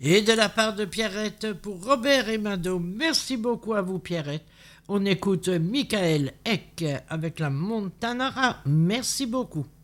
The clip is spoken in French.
Et de la part de Pierrette pour Robert et Mado, merci beaucoup à vous Pierrette. On écoute Michael Eck avec la Montanara. Merci beaucoup.